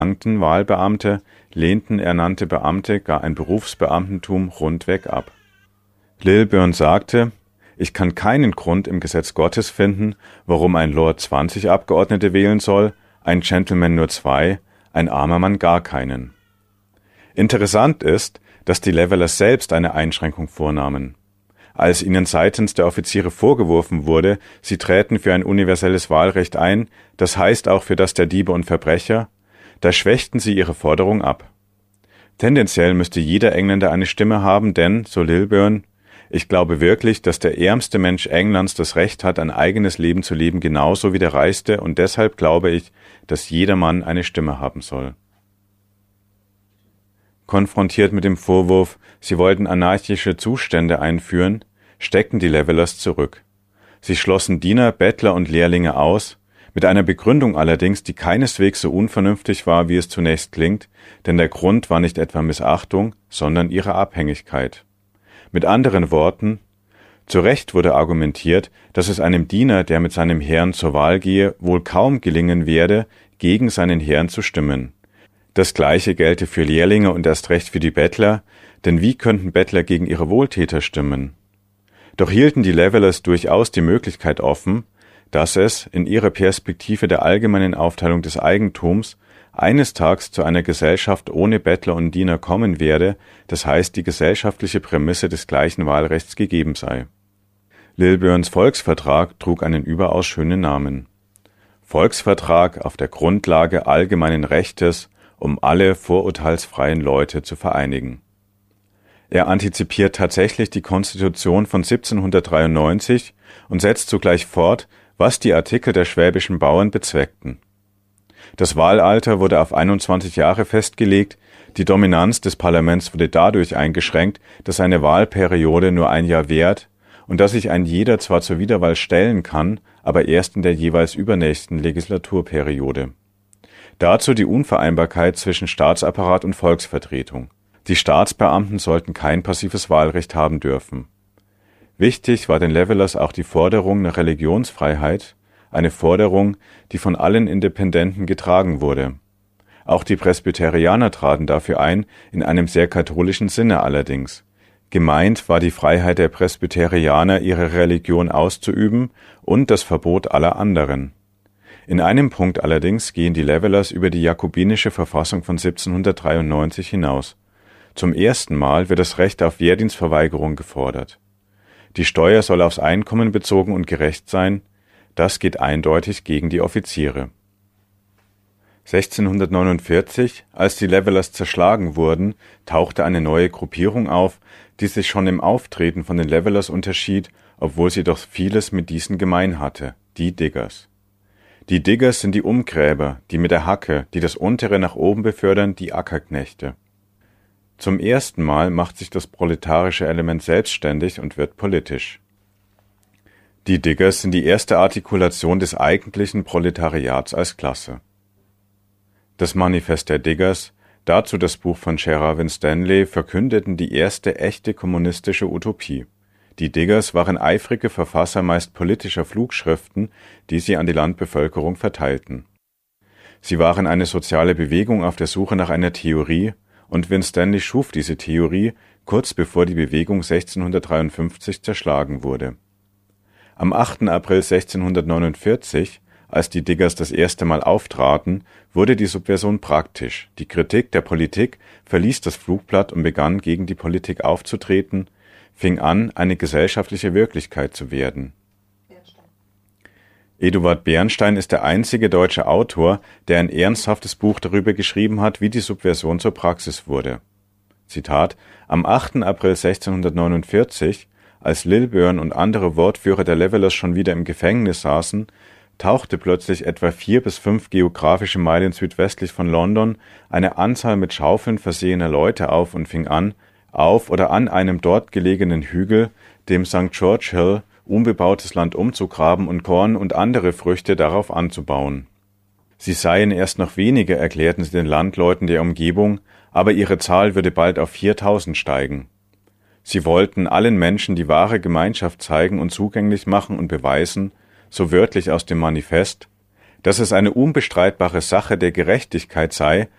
Wahlbeamte lehnten ernannte Beamte gar ein Berufsbeamtentum rundweg ab. Lilburne sagte: Ich kann keinen Grund im Gesetz Gottes finden, warum ein Lord 20 Abgeordnete wählen soll, ein Gentleman nur 2, ein armer Mann gar keinen. Interessant ist, dass die Levelers selbst eine Einschränkung vornahmen. Als ihnen seitens der Offiziere vorgeworfen wurde, sie träten für ein universelles Wahlrecht ein, das heißt auch für das der Diebe und Verbrecher, da schwächten sie ihre Forderung ab. Tendenziell müsste jeder Engländer eine Stimme haben, denn, so Lilburne, ich glaube wirklich, dass der ärmste Mensch Englands das Recht hat, ein eigenes Leben zu leben, genauso wie der reichste, und deshalb glaube ich, dass jeder Mann eine Stimme haben soll. Konfrontiert mit dem Vorwurf, sie wollten anarchische Zustände einführen, steckten die Levelers zurück. Sie schlossen Diener, Bettler und Lehrlinge aus, mit einer Begründung allerdings, die keineswegs so unvernünftig war, wie es zunächst klingt, denn der Grund war nicht etwa Missachtung, sondern ihre Abhängigkeit. Mit anderen Worten, zu Recht wurde argumentiert, dass es einem Diener, der mit seinem Herrn zur Wahl gehe, wohl kaum gelingen werde, gegen seinen Herrn zu stimmen. Das Gleiche gelte für Lehrlinge und erst recht für die Bettler, denn wie könnten Bettler gegen ihre Wohltäter stimmen? Doch hielten die Levelers durchaus die Möglichkeit offen, dass es, in ihrer Perspektive der allgemeinen Aufteilung des Eigentums, eines Tages zu einer Gesellschaft ohne Bettler und Diener kommen werde, das heißt, die gesellschaftliche Prämisse des gleichen Wahlrechts gegeben sei. Lilburnes Volksvertrag trug einen überaus schönen Namen. Volksvertrag auf der Grundlage allgemeinen Rechtes, um alle vorurteilsfreien Leute zu vereinigen. Er antizipiert tatsächlich die Konstitution von 1793 und setzt zugleich fort, was die Artikel der schwäbischen Bauern bezweckten. Das Wahlalter wurde auf 21 Jahre festgelegt, die Dominanz des Parlaments wurde dadurch eingeschränkt, dass eine Wahlperiode nur ein Jahr währt und dass sich ein jeder zwar zur Wiederwahl stellen kann, aber erst in der jeweils übernächsten Legislaturperiode. Dazu die Unvereinbarkeit zwischen Staatsapparat und Volksvertretung. Die Staatsbeamten sollten kein passives Wahlrecht haben dürfen. Wichtig war den Levelers auch die Forderung nach Religionsfreiheit, eine Forderung, die von allen Independenten getragen wurde. Auch die Presbyterianer traten dafür ein, in einem sehr katholischen Sinne allerdings. Gemeint war die Freiheit der Presbyterianer, ihre Religion auszuüben, und das Verbot aller anderen. In einem Punkt allerdings gehen die Levelers über die jakobinische Verfassung von 1793 hinaus. Zum ersten Mal wird das Recht auf Wehrdienstverweigerung gefordert. Die Steuer soll aufs Einkommen bezogen und gerecht sein. Das geht eindeutig gegen die Offiziere. 1649, als die Levelers zerschlagen wurden, tauchte eine neue Gruppierung auf, die sich schon im Auftreten von den Levelers unterschied, obwohl sie doch vieles mit diesen gemein hatte, die Diggers. Die Diggers sind die Umgräber, die mit der Hacke, die das Untere nach oben befördern, die Ackerknechte. Zum ersten Mal macht sich das proletarische Element selbstständig und wird politisch. Die Diggers sind die erste Artikulation des eigentlichen Proletariats als Klasse. Das Manifest der Diggers, dazu das Buch von Sherrar Winstanley, verkündeten die erste echte kommunistische Utopie. Die Diggers waren eifrige Verfasser meist politischer Flugschriften, die sie an die Landbevölkerung verteilten. Sie waren eine soziale Bewegung auf der Suche nach einer Theorie, und Winstanley schuf diese Theorie, kurz bevor die Bewegung 1653 zerschlagen wurde. Am 8. April 1649, als die Diggers das erste Mal auftraten, wurde die Subversion praktisch. Die Kritik der Politik verließ das Flugblatt und begann, gegen die Politik aufzutreten, fing an, eine gesellschaftliche Wirklichkeit zu werden. Eduard Bernstein ist der einzige deutsche Autor, der ein ernsthaftes Buch darüber geschrieben hat, wie die Subversion zur Praxis wurde. Zitat: Am 8. April 1649, als Lilburne und andere Wortführer der Levelers schon wieder im Gefängnis saßen, tauchte plötzlich etwa 4 bis 5 geografische Meilen südwestlich von London eine Anzahl mit Schaufeln versehener Leute auf und fing an, auf oder an einem dort gelegenen Hügel, dem St. George Hill, unbebautes Land umzugraben und Korn und andere Früchte darauf anzubauen. Sie seien erst noch wenige, erklärten sie den Landleuten der Umgebung, aber ihre Zahl würde bald auf 4000 steigen. Sie wollten allen Menschen die wahre Gemeinschaft zeigen und zugänglich machen und beweisen, so wörtlich aus dem Manifest, dass es eine unbestreitbare Sache der Gerechtigkeit sei,